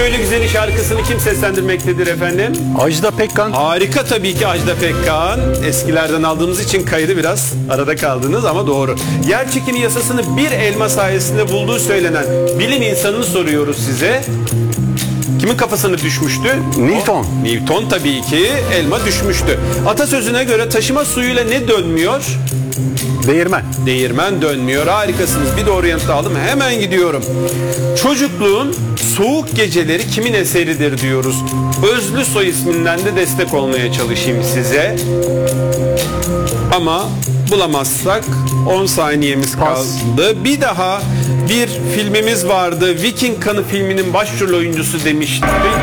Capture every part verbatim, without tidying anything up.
Köylü Güzeli şarkısını kim seslendirmektedir efendim? Ajda Pekkan. Harika, tabii ki Ajda Pekkan. Eskilerden aldığımız için kaydı biraz arada kaldınız ama doğru. Yer çekimi yasasını bir elma sayesinde bulduğu söylenen bilim insanını soruyoruz size. Kimin kafasına düşmüştü? Newton. O, Newton tabii ki, elma düşmüştü. Atasözüne göre taşıma suyuyla ne dönmüyor? Değirmen. Değirmen dönmüyor. Harikasınız. Bir doğru yanıt aldım. Hemen gidiyorum. Çocukluğun soğuk geceleri kimin eseridir diyoruz. Özlü soy isminden de destek olmaya çalışayım size. Ama bulamazsak on saniyemiz Pas. kaldı. Bir daha bir filmimiz vardı. Viking Kanı filminin başrol oyuncusu demiştik.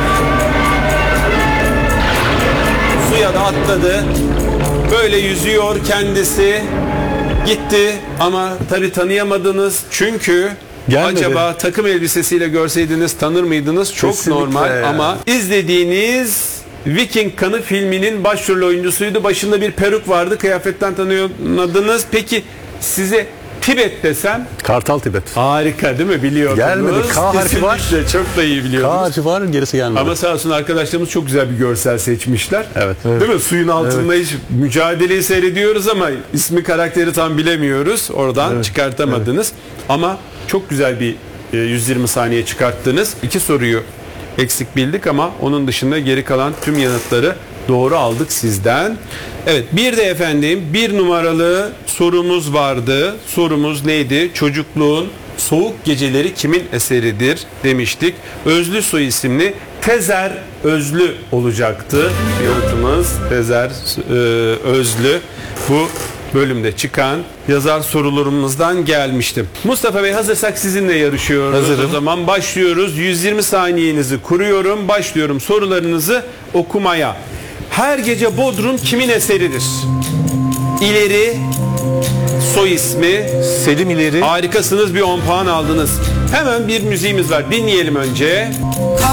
Suya da atladı. Böyle yüzüyor kendisi. Gitti ama tabii tanıyamadınız. Çünkü Gelmedi. acaba takım elbisesiyle görseydiniz tanır mıydınız? Çok Kesinlikle normal ya. Ama izlediğiniz Viking Kanı filminin başrol oyuncusuydu. Başında bir peruk vardı. Kıyafetten tanıyordunuz. Peki size Tibet desem? Kartal Tibet. Harika değil mi? Biliyordunuz. Gelmedi. K harfi var. Kesinlikle, çok da iyi K biliyordunuz. harfi var, gerisi gelmedi. Ama sağ olsun arkadaşlarımız çok güzel bir görsel seçmişler. Evet. Değil mi? Suyun altında hiç mücadeleyi seyrediyoruz ama ismi, karakteri tam bilemiyoruz. Oradan Evet. çıkartamadınız. Ama çok güzel bir e, yüz yirmi saniye çıkarttınız. İki soruyu eksik bildik ama onun dışında geri kalan tüm yanıtları doğru aldık sizden. Evet, bir de efendim bir numaralı sorumuz vardı. Sorumuz neydi? Çocukluğun soğuk geceleri kimin eseridir demiştik. Özlü soy isimli Tezer Özlü olacaktı. Yanıtımız Tezer e, Özlü. Bu bölümde çıkan yazar sorularımızdan gelmiştim. Mustafa Bey, hazırsak sizinle yarışıyoruz. Hazırım. O zaman başlıyoruz. yüz yirmi saniyenizi kuruyorum. Başlıyorum sorularınızı okumaya. Her gece Bodrum kimin eseridir? İleri soy ismi. Selim İleri. Harikasınız, bir on puan aldınız. Hemen bir müziğimiz var. Dinleyelim önce.